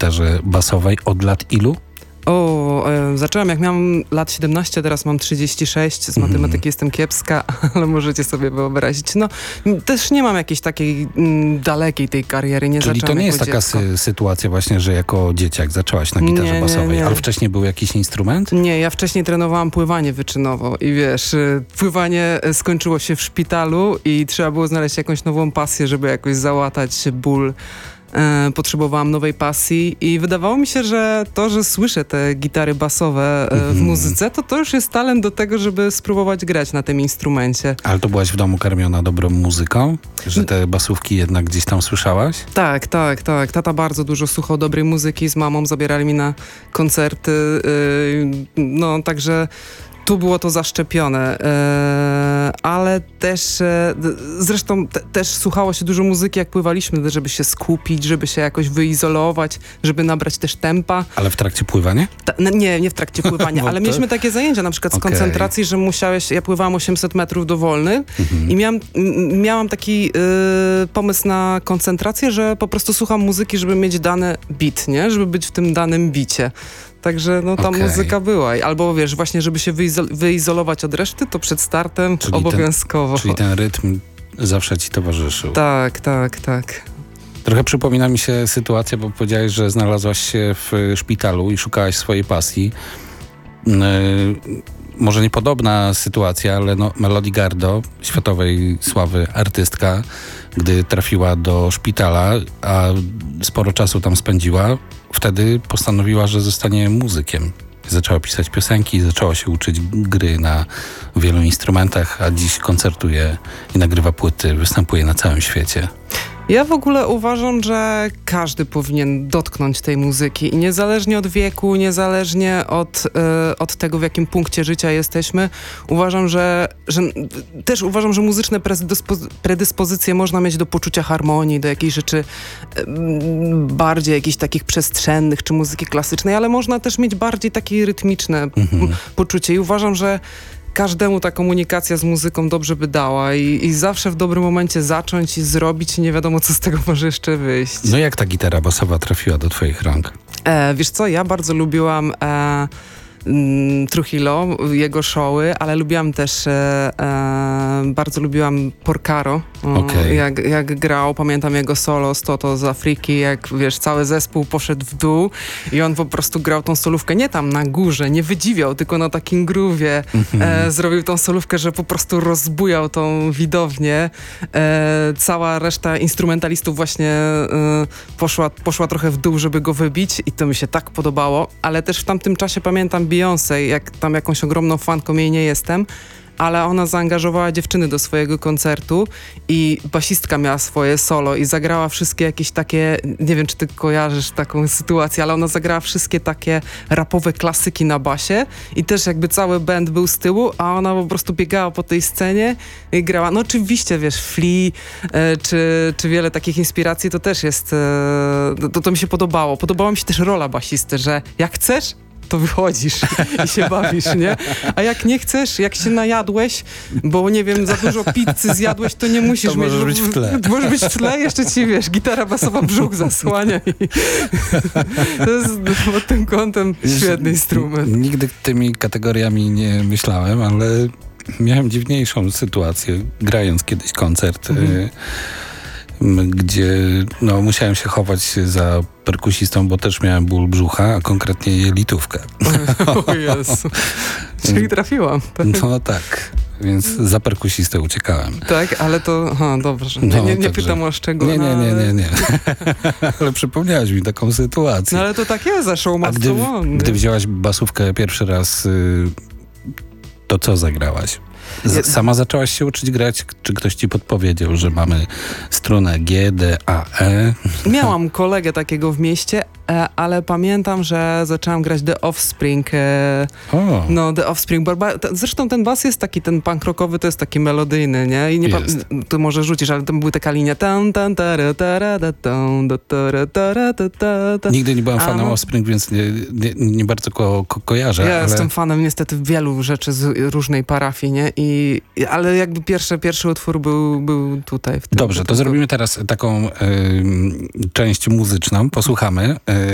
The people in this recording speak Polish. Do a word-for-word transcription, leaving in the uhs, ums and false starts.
gitarze basowej. Od lat ilu? O, e, zaczęłam jak miałam lat siedemnaście, teraz mam trzydzieści sześć, z matematyki mm. jestem kiepska, ale możecie sobie wyobrazić. No, też nie mam jakiejś takiej m, dalekiej tej kariery, nie Czyli zaczęłam to nie jest jako taka sy- sytuacja właśnie, że jako dzieciak zaczęłaś na gitarze nie, basowej, nie, nie. ale wcześniej był jakiś instrument? Nie, ja wcześniej trenowałam pływanie wyczynowo i wiesz, pływanie skończyło się w szpitalu i trzeba było znaleźć jakąś nową pasję, żeby jakoś załatać ból. E, potrzebowałam nowej pasji i wydawało mi się, że to, że słyszę te gitary basowe e, w muzyce, to to już jest talent do tego, żeby spróbować grać na tym instrumencie. Ale to byłaś w domu karmiona dobrą muzyką? Że te basówki jednak gdzieś tam słyszałaś? Tak, tak, tak. Tata bardzo dużo słuchał dobrej muzyki, z mamą zabierali mi na koncerty, yy, no także tu było to zaszczepione, e, ale też, e, zresztą te, też słuchało się dużo muzyki, jak pływaliśmy, żeby się skupić, żeby się jakoś wyizolować, żeby nabrać też tempa. Ale w trakcie pływania? Ta, no nie, nie w trakcie pływania, ale to... mieliśmy takie zajęcia na przykład z okay. koncentracji, że musiałeś, ja pływałam osiemset metrów dowolny mhm. i miałam, m, miałam taki y, pomysł na koncentrację, że po prostu słucham muzyki, żeby mieć dany beat, nie? Żeby być w tym danym bicie. Także no ta okay. muzyka była. Albo wiesz, właśnie żeby się wyizol- wyizolować od reszty, to przed startem czyli obowiązkowo. Ten, czyli ten rytm zawsze ci towarzyszył. Tak, tak, tak. Trochę przypomina mi się sytuacja, bo powiedziałeś, że znalazłaś się w szpitalu i szukałaś swojej pasji. Yy, może niepodobna sytuacja, ale no, Melody Gardot, światowej sławy artystka, gdy trafiła do szpitala, a sporo czasu tam spędziła, wtedy postanowiła, że zostanie muzykiem. Zaczęła pisać piosenki, zaczęła się uczyć gry na wielu instrumentach, a dziś koncertuje i nagrywa płyty, występuje na całym świecie. Ja w ogóle uważam, że każdy powinien dotknąć tej muzyki i niezależnie od wieku, niezależnie od, y, od tego, w jakim punkcie życia jesteśmy, uważam, że, że też uważam, że muzyczne predyspo- predyspozycje można mieć do poczucia harmonii, do jakichś rzeczy y, bardziej jakichś takich przestrzennych, czy muzyki klasycznej, ale można też mieć bardziej takie rytmiczne mhm. poczucie i uważam, że każdemu ta komunikacja z muzyką dobrze by dała i, i zawsze w dobrym momencie zacząć i zrobić i nie wiadomo, co z tego może jeszcze wyjść. No jak ta gitara basowa trafiła do twoich rąk? E, wiesz co, ja bardzo lubiłam e, mm, Trujillo, jego showy, ale lubiłam też, e, e, bardzo lubiłam Porcaro, okay. jak, jak grał, pamiętam jego solo z Toto z Afryki, jak wiesz, cały zespół poszedł w dół i on po prostu grał tą solówkę nie tam na górze, nie wydziwiał, tylko na takim groove'ie mm-hmm. e, zrobił tą solówkę, że po prostu rozbujał tą widownię. E, cała reszta instrumentalistów właśnie e, poszła, poszła trochę w dół, żeby go wybić i to mi się tak podobało, ale też w tamtym czasie pamiętam Beyoncé, jak tam jakąś ogromną fanką jej nie jestem, ale ona zaangażowała dziewczyny do swojego koncertu i basistka miała swoje solo i zagrała wszystkie jakieś takie, nie wiem, czy ty kojarzysz taką sytuację, ale ona zagrała wszystkie takie rapowe klasyki na basie i też jakby cały band był z tyłu, a ona po prostu biegała po tej scenie i grała. No oczywiście, wiesz, Flea e, czy, czy wiele takich inspiracji, to też jest, e, to, to mi się podobało. Podobała mi się też rola basisty, że jak chcesz, to wychodzisz i się bawisz, nie? A jak nie chcesz, jak się najadłeś, bo nie wiem, za dużo pizzy zjadłeś, to nie musisz to mieć... możesz być w tle. Możesz być w tle, jeszcze ci, wiesz, gitara basowa brzuch zasłania i to jest pod tym kątem świetny instrument. Nigdy tymi kategoriami nie myślałem, ale miałem dziwniejszą sytuację, grając kiedyś koncert, mhm. y- gdzie no, musiałem się chować za perkusistą, bo też miałem ból brzucha, a konkretnie jelitówkę. O Jezu. Czyli trafiłam. Tak? No tak, więc za perkusistę uciekałem. Tak, ale to... Aha, dobrze. Nie, nie, nie pytam o szczegóły. Nie, nie, nie, nie, nie. Ale przypomniałaś mi taką sytuację. No ale to tak jest, za show must gdy, go on, gdy wzięłaś basówkę pierwszy raz, to co zagrałaś? Z- sama zaczęłaś się uczyć grać? Czy ktoś ci podpowiedział, że mamy strunę G, D, A, E? Miałam kolegę takiego w mieście, e, ale pamiętam, że zaczęłam grać The Offspring. E, o. No, The Offspring. Barba- t- zresztą ten bas jest taki, ten punk rockowy to jest taki melodyjny, nie? I nie pa- tu może rzucisz, ale tam była taka linia. Tan, tan, tara, tara, da, tan, da, tara, tara, da, ta, ta. Nigdy nie byłem fanem no. Offspring, więc nie, nie, nie bardzo ko- ko- kojarzę. Ja ale... jestem fanem niestety wielu rzeczy z różnej parafii, nie? I, ale jakby pierwszy, pierwszy utwór był, był tutaj. W tym, Dobrze, w tym to zrobimy teraz taką y, część muzyczną. Posłuchamy. Y,